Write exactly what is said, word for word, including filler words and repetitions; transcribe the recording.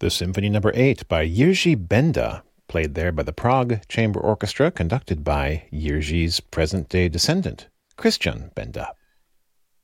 The Symphony Number eight by Jiří Benda, played there by the Prague Chamber Orchestra, conducted by Jiří's present-day descendant, Christian Benda.